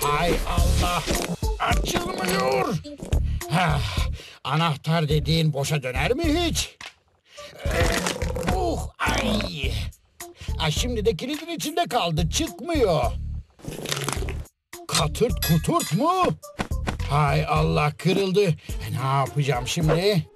Hay Allah! Açılmıyor! Anahtar dediğin boşa döner mi hiç? Ay! Şimdi de kilidin içinde kaldı, çıkmıyor. Katırt kuturt mu? Hay Allah, kırıldı. Ne yapacağım şimdi?